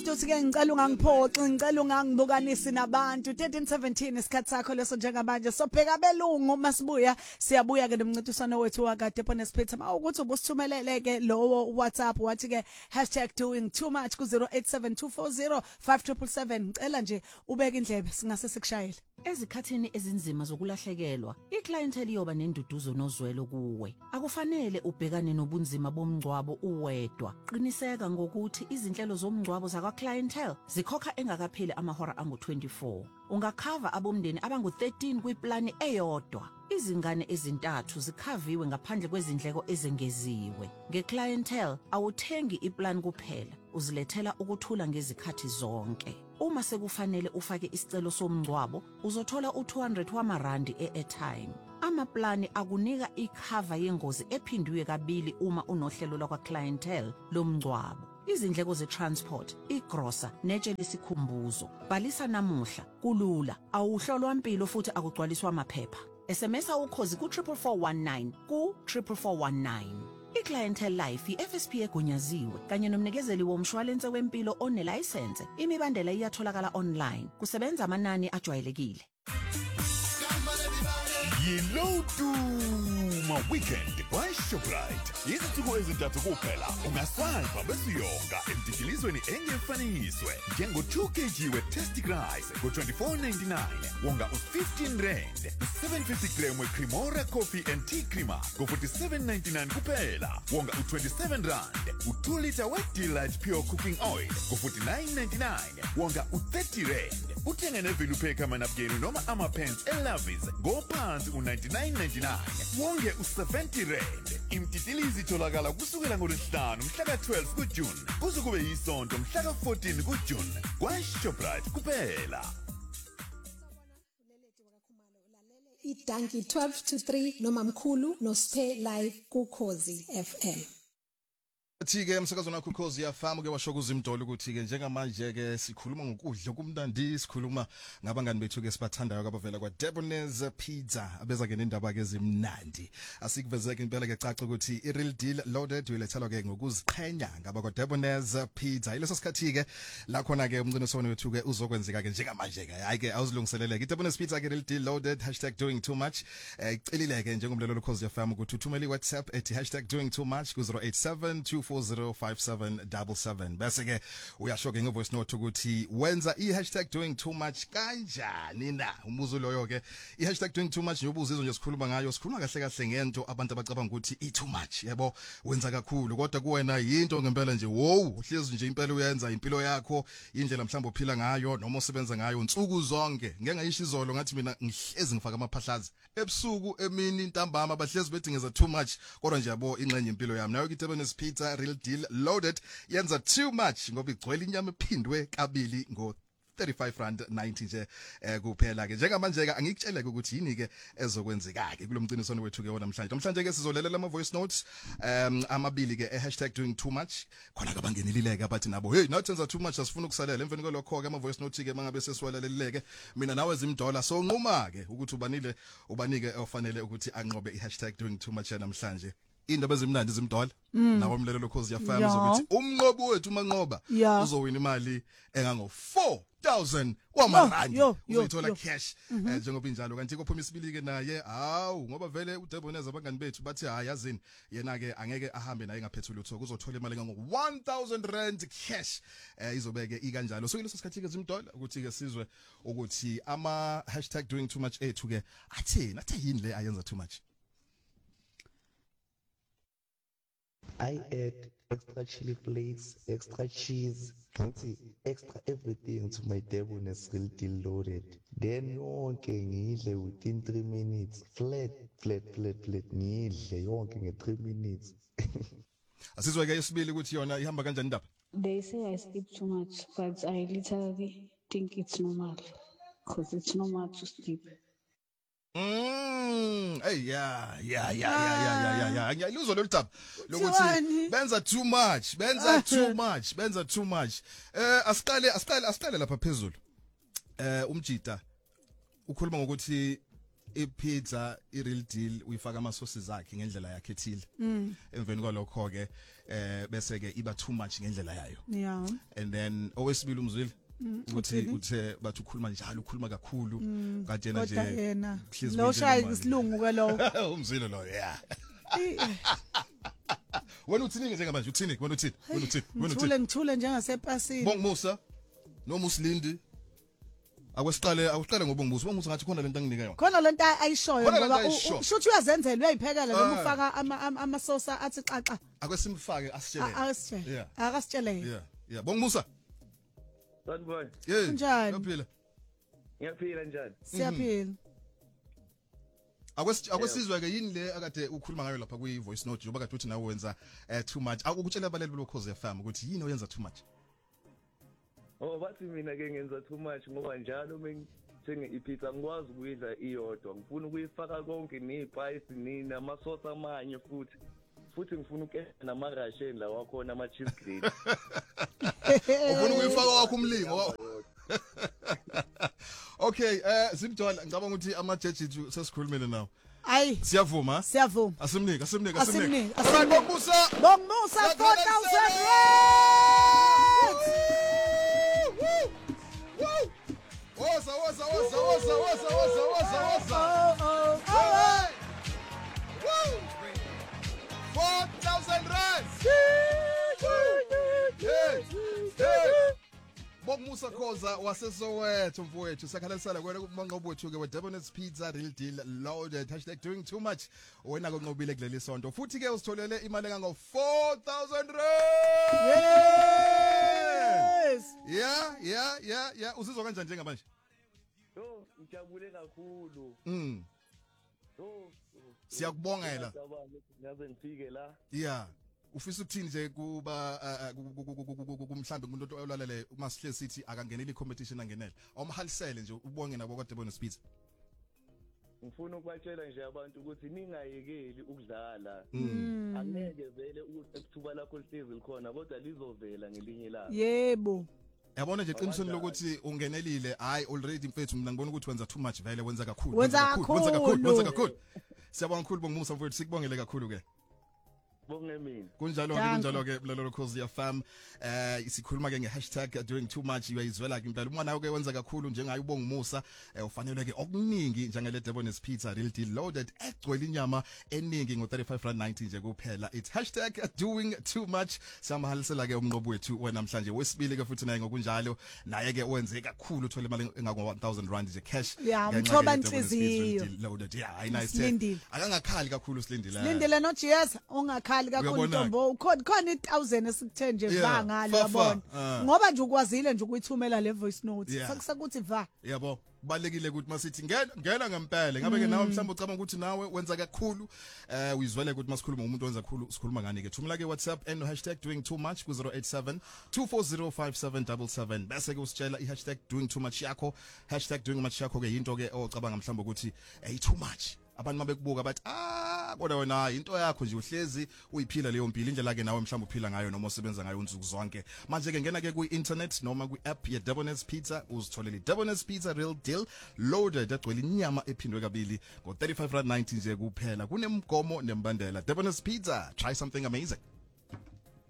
Uthi-ke ngicela ungangiphoxi, ngicela ungangibukanisi nabantu. 1317 isikhathi sakho leso njengamanje. Sobheka belungu masibuya siyabuya-ke nomncintiswano wethu wakade Ponesiphetha. Mawukuthi ubusithumelele-ke lowo WhatsApp wathi-ke #doing2much ku-0872405377. Ngicela nje ubeke indlebe singase sikushayele. Ezikhathini ezinzima zokulahlekelwa, iclientele iyoba nenduduzo nozwelo kuwe. Akufanele ubhekane nobunzima bomngcwabo uwedwa. Qiniseka ngokuthi izinhlelo zomngcwabo zakwa-clientele zikhokha engakapheli amahora angu-24. Ungakhava abomndeni abangu-13 kwiplani eyodwa. Izingane ezintathu zikhaviwe ngaphandle kwezindleko ezengeziwe. Nge-clientele awuthengi iplan kuphela, uzilethela ukuthula ngezikhathi zonke. Uma sekufanele ufake isicelo somngcwabo, uzothola u200 wamarandi e-airtime. Amaplani akunika ikhava yengozi ephindwe kabili uma unohlelo lakwa-clientele lomngcwabo. Izindleko ze-transport, igrosa, netshe lesikhumbuzo. Bhalisa namuhla, kulula, awuhlolwa impilo futhi akugcwaliswa amaphepha. SMS ukhozi ku-44419 ku-44419. I-Clientele Life i-FSP egunyaziwe kanye nomnikezeli womshwalense wempilo onelayisense. Imibandela iyatholakala online. Kusebenza amanani ajwayelekile. Yilotu ma weekend by Shoprite. Izinsuku ezintathu kuphela ungaswipe bese uyonga emtitshilizweni engefaniswe. Njengo 2 kg we-Tastic Rice ku-24.99 wonga u-15 rand. 750 gram we-Cremora Coffee and Tea Creamer ku-47.99 kuphela wonga u-27 rand. U-2 liter we-Delight Pure Cooking Oil ku-49.99 wonga u-30 rand. Uthenge ne-value pack amanapukeni noma ama-pants e-Lovies ngophansi u-99.99 wonge u-70 rand. Imtitilizi itholakala kusukela ngoLwesihlanu mhla ka-12 kuJune kuze kube yisonto mhla ka-14 kuJune kwaShoprite kuphela. Idanki 12 to 3 nomamkhulu noSphe live kuKhozi FM. Thike umsakazo nakho Ukhozi FM ke washo kuzimdolo ukuthi ke njengamanje ke sikhuluma ngokudla kumnandi, sikhuluma ngabangani bethu ke sibathandayo abavela kwa Debonairs Pizza abeza ke nendaba ke ezimnandi. Asikuvezeke impela ke caca ukuthi iReal Deal Loaded uyilethelwa ke ngokuziqhenya ngaba kwa Debonairs Pizza. Ileso sikhathi ke la khona ke umncintiswano wethu ke uzokwenzeka ke njengamanje ke. Hayi ke awuzilungiseleleke iDebonairs Pizza ke Real Deal Loaded #doing2much. Icilile ke njengomlelo Ukhozi FM ukuthi uthumele iWhatsApp ethi #doing2much ku 0872405777 bese ke uyasho ke ngevoice note ukuthi wenza i#doing2much kanjani na umuzo loyo ke i#doing2much nyobuzizo nje sikhuluma ngayo sikhuluma kahle kahle ngento abantu abacabanga ukuthi i-too much yebo wenza kakhulu kodwa kuwena yinto ngempela nje wow uhlezi nje impela uyenza impilo yakho indlela mhlawumbe uphila ngayo noma usebenza ngayo insuku zonke ngeke ngayisho izolo ngathi mina ngihlezi ngifaka amaphahlazi ebusuku emini ntambama bahlezi bethi ngeza too much kodwa nje yabo ingxenye impilo yami nayo iDebonairs Pizza Real Deal Loaded yenza too much ngoba igcwele inyama ephindwe kabili ngo 35 rand 90 nje kuphela ke njengamanje ke angikutshele ukuthi yini ke ezokwenzeka ke kulomciniswano wethu ke namhlanje ke sizolelela ama voice notes amabili ke #doing2much khona ke bangenelileke abathi nabo hey nathi senza too much asifuna ukusalela emveni kwalokho ke ama voice notes ke mangabe sesiwaleleleke mina nawe zimdola so nquma ke ukuthi ubanike ofanele ukuthi anqobe i#doing2much namhlanje indaba ezimnandi zimdola nawo umlelelo Ukhozi FM ukuthi umnqobo wethu umanqoba uzowina imali engango 4000 wamarandi uzothola cash njengoba injalo kanti kophuma isibili ke naye hawu ngoba vele uDebonairs abangani bethu bathi hayi yazini yena ke angeke ahambe naye ngaphethu lutho kuzothola imali engango 1000 rand cash izobeke ikanjalo so ileso sikhathi ke zimdola ukuthi ke sizwe ukuthi ama #doing2much ethu ke athena yini le ayenza too much. I add extra chili flakes, extra cheese, extra everything to my Debonairs Real Deal Loaded. Then yonke ngidle within 3 minutes. Flat ngidle yonke nge 3 minutes. Asizwe ke isibili ukuthi yona ihamba kanjani indaba? They say I sleep too much, but I literally think it's normal because it's normal to sleep. Hey yeah ngiyayiluzwa lo litaba lokuthi benza too much asiqale lapha phezulu umjita ukhuluma ngokuthi ipizza ireal deal uyifaka ama sauces akhe ngendlela yakhe ethile emveni kwalokho ke bese ke iba too much ngendlela yayo Yeah. and then owesibili umzwile ukuthi uthe bathi ukhuluma njalo ukhuluma kakhulu kanti yena Kodwa nje yena Hliziyo lo nje shayi nemali. isilungu ke lo. umzwile lo yeah wena uthini njengamanje uthini wena uthini Ngithule njengasepasini. Bongmusa nomuslindi akusiqale ngobongmusa bongmusa ngathi khona lento anginika yona Khona lento ayishoyo Khona ngoba lento ayishoyo. ushuthi uyazenzelwa uyayiphekela noma ufaka ama sauce athi xaxa. akwesimfake asitshele Akasitshele. Yeah. Akasitshele. yeah bongmusa Sanibona. yeah Kunjani? uyaphila Ngiyaphila njani? Siyaphila. akwesizwe ke yini le akade ukhuluma ngayo lapha kwi voice note njoba kade uthi nawe wenza too much akukutshela abaleli lokhoze FM ukuthi yini oyenza too much Oh bathi mina ke ngenza too much ngoba njalo mengithenge ipizza ngikwazi ukuyidla iyodwa. Ngifuna ukuyifaka konke nezipaisi namasosi amanye futhi ngifuna ukwenza nama-Russian la wakhona ama-cheese grate. ufuna ukuyifaka wakho umlingo okay Zimdwala ngicabanga ukuthi amajeji sesikhulumene nawo Ayi siyavuma siyavuma. asimnike Asimnike. Alright, Bongmusa Bongmusa 4,000 rands. Woza Oh. Woo! 4,000 rands Bongmusa Khoza waseSoweto mfowethu sakhalalisala kwena kumanqobo wethu ke weDebon's Pizza real deal loaded #doing too much wena konqobile kuleli sonto futhi ke usitholele imali engango 4,000 rand yeah uzizwa kanjani njengamanje Yo ngijabule kakhulu. Yo siyakubongela ngaze ngifike la. yeah ufisa ukuthini nje kuba kumhlambe umuntu olalele uMasihle City akangeneli competition angenele awumhalisele nje ubonge nabo kwaDebon's Pizza Ngifuna ukubatshela nje abantu ukuthi ningayekeli ukudlala. Angeke vele ukuthi ekuthuba lakho lihlezi likhona kodwa lizovela ngelinye ilanga. Yebo. yabona nje qinisweni lokuthi ungenelile hayi already mfethu mina ngibona ukuthi wenza too much vele wenza kakhulu Wenza kakhulu. siyabonga kakhulu Bongmusa mfethu sikubongele kakhulu ke Bonge mina. kunjalo ke mlalelo Khosi ya fam isikhuluma ke nge#doing too much uyayizwela ke impela uma nawe ke wenza kakhulu njengaye uBongmusa ufanele ke okuningi njengele Debon's Pizza real deal loaded egcwele inyama eningi ngo35.90 nje kuphela it's #doing too much samahalisela ke umnqobo wethu wenamhlanje wesibili ke futhi naye ngokunjalo naye ke wenze kakhulu uthola imali engako 1,000 rand nje cash Yeah, umthoba inhliziyo. loaded yeah nice Silindile. akangakhali kakhulu silindile Lindele no GS ungakhali kakhulu Uyabona-ke. Ntombo khona 1,000 esikuthe nje Yeah, va ngalo fa, fa. yabona ngoba nje ukwazile nje ukuyithumela le voice note Yeah. sakuthi va yabo kubalekile ukuthi masithi ngena ngempela ngabe ke nawe mhlawumbe ucabanga ukuthi nawe wenza kakhulu uyizwele ukuthi masikhuluma umuntu wenza kakhulu sikhuluma ngani ke thumela ke WhatsApp and #doing too much ku 087 2405777 bese ke usitshela #doing too much yakho #doing much yakho ke into ke ocabanga mhlawumbe ukuthi too much abantu mabekubuka bathi kodwa wena into yakho nje uhlezi uyiphila leyo mpilo indlela ke nawe mhlawumbe uphila ngayo noma usebenza ngayo insuku zonke manje ke ngena ke ku internet noma ku app ye Debon's Pizza uzitholele Debon's Pizza real deal loaded egcwele inyama ephindwe kabili ngo 35.90 nje kuphela kunemgomo nembandela Debon's Pizza try something amazing